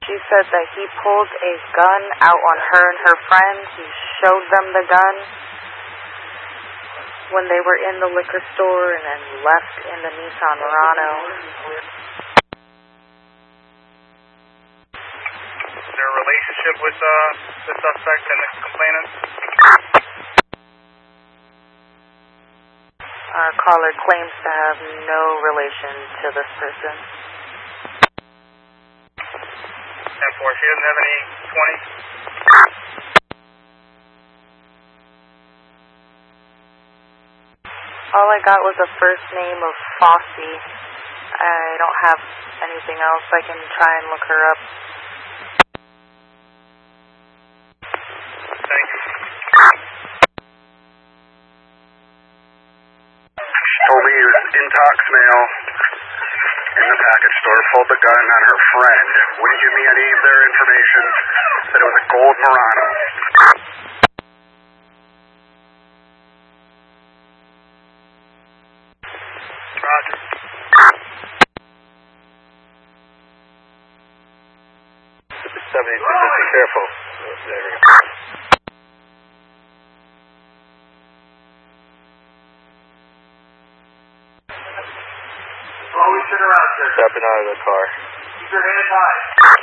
She said that he pulled a gun out on her and her friend. He showed them the gun when they were in the liquor store and then left in the Nissan Murano. Is there a relationship with the suspect and the complainant? Our caller claims to have no relation to this person. 10-4, she doesn't have any 20? All I got was a first name of Fossey. I don't have anything else. I can try and look her up. Thank you. Told me he was intox male in the package store, pulled the gun on her friend. Wouldn't give me any of their information. Said it was a gold Murano. Roger. 70, just be careful. There we go. Always turn around, sir. Stepping out of the car. Keep your hands high.